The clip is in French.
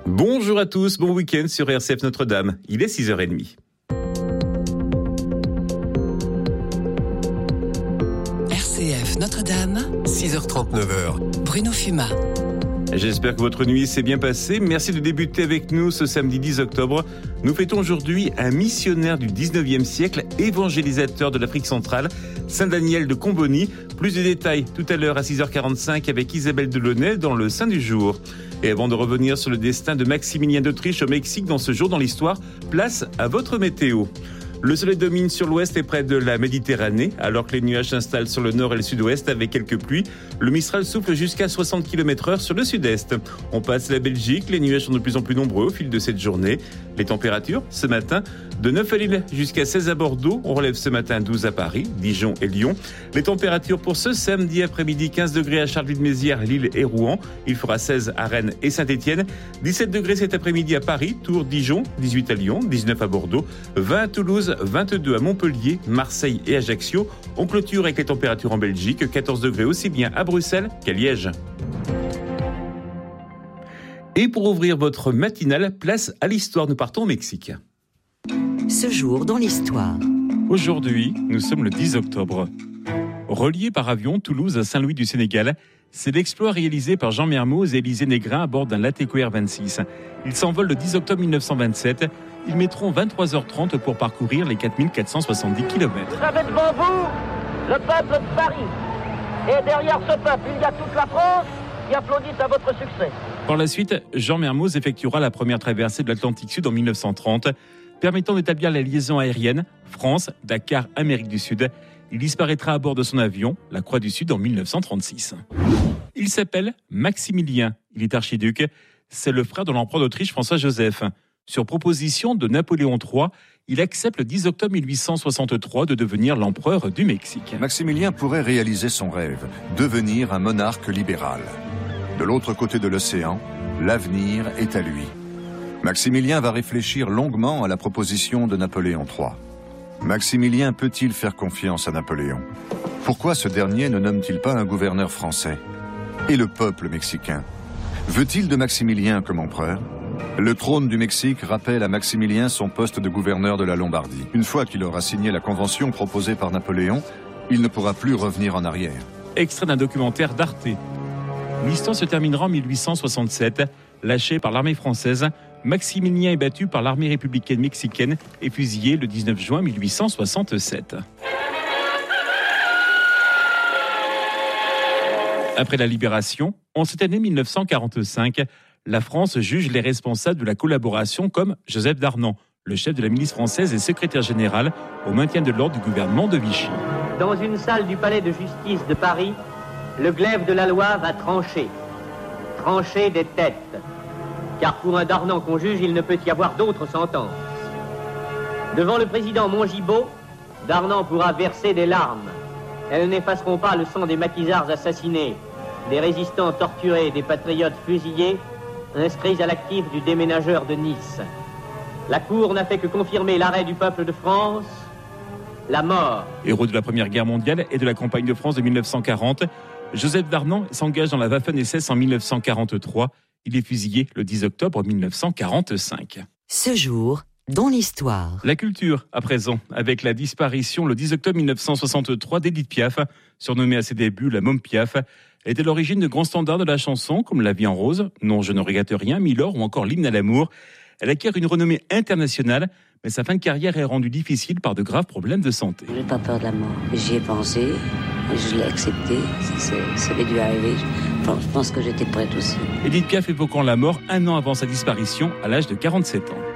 Bonjour à tous, bon week-end sur RCF Notre-Dame. Il est 6h30. RCF Notre-Dame, 6h39. Bruno Fumat. J'espère que votre nuit s'est bien passée. Merci de débuter avec nous ce samedi 10 octobre. Nous fêtons aujourd'hui un missionnaire du 19e siècle, évangélisateur de l'Afrique centrale, Saint Daniel de Comboni. Plus de détails tout à l'heure à 6h45 avec Isabelle Delaunay dans le Saint du jour. Et avant de revenir sur le destin de Maximilien d'Autriche au Mexique dans ce jour dans l'histoire, place à votre météo. Le soleil domine sur l'ouest et près de la Méditerranée, alors que les nuages s'installent sur le nord et le sud-ouest avec quelques pluies. Le Mistral souffle jusqu'à 60 km/h sur le sud-est. On passe la Belgique, les nuages sont de plus en plus nombreux au fil de cette journée. Les températures, ce matin, de 9 à Lille jusqu'à 16 à Bordeaux. On relève ce matin 12 à Paris, Dijon et Lyon. Les températures pour ce samedi après-midi, 15 degrés à Charleville-Mézières, Lille et Rouen. Il fera 16 à Rennes et Saint-Étienne. 17 degrés cet après-midi à Paris, Tours, Dijon, 18 à Lyon, 19 à Bordeaux, 20 à Toulouse, 22 à Montpellier, Marseille et Ajaccio. On clôture avec les températures en Belgique, 14 degrés aussi bien à Bruxelles qu'à Liège. Et pour ouvrir votre matinale, place à l'histoire. Nous partons au Mexique. Ce jour dans l'histoire. Aujourd'hui, nous sommes le 10 octobre. Relié par avion Toulouse à Saint-Louis du Sénégal, c'est l'exploit réalisé par Jean Mermoz et Élisée Négrin à bord d'un Latéco Air 26. Ils s'envolent le 10 octobre 1927. Ils mettront 23h30 pour parcourir les 4470 km. Vous avez devant vous le peuple de Paris. Et derrière ce peuple, il y a toute la France qui applaudit à votre succès. Par la suite, Jean Mermoz effectuera la première traversée de l'Atlantique Sud en 1930, permettant d'établir la liaison aérienne France, Dakar, Amérique du Sud. Il disparaîtra à bord de son avion, la Croix du Sud, en 1936. Il s'appelle Maximilien. Il est archiduc. C'est le frère de l'empereur d'Autriche François-Joseph. Sur proposition de Napoléon III, il accepte le 10 octobre 1863 de devenir l'empereur du Mexique. Maximilien pourrait réaliser son rêve, devenir un monarque libéral. De l'autre côté de l'océan, l'avenir est à lui. Maximilien va réfléchir longuement à la proposition de Napoléon III. Maximilien peut-il faire confiance à Napoléon ? Pourquoi ce dernier ne nomme-t-il pas un gouverneur français ? Et le peuple mexicain ? Veut-il de Maximilien comme empereur ? Le trône du Mexique rappelle à Maximilien son poste de gouverneur de la Lombardie. Une fois qu'il aura signé la convention proposée par Napoléon, il ne pourra plus revenir en arrière. Extrait d'un documentaire d'Arte. L'histoire se terminera en 1867. Lâché par l'armée française, Maximilien est battu par l'armée républicaine mexicaine et fusillé le 19 juin 1867. Après la libération, en cette année 1945, la France juge les responsables de la collaboration comme Joseph Darnan, le chef de la milice française et secrétaire général au maintien de l'ordre du gouvernement de Vichy. Dans une salle du palais de justice de Paris, le glaive de la loi va trancher. Trancher des têtes. Car pour un Darnan qu'on juge, il ne peut y avoir d'autre sentence. Devant le président Mongibaud, Darnan pourra verser des larmes. Elles n'effaceront pas le sang des maquisards assassinés, des résistants torturés, des patriotes fusillés, inscrits à l'actif du déménageur de Nice. La Cour n'a fait que confirmer l'arrêt du peuple de France, la mort. Héros de la Première Guerre mondiale et de la campagne de France de 1940, Joseph Darnan s'engage dans la Waffen-SS en 1943. Il est fusillé le 10 octobre 1945. Ce jour dans l'histoire. La culture, à présent, avec la disparition le 10 octobre 1963 d'Édith Piaf, surnommée à ses débuts la Môme Piaf. Elle est à l'origine de grands standards de la chanson, comme La vie en rose, Non, je ne regrette rien, Milord ou encore L'hymne à l'amour. Elle acquiert une renommée internationale, mais sa fin de carrière est rendue difficile par de graves problèmes de santé. J'ai pas peur de la mort. J'y ai pensé, je l'ai accepté, ça avait dû arriver. Enfin, je pense que j'étais prête aussi. Édith Piaf évoquant la mort un an avant sa disparition, à l'âge de 47 ans.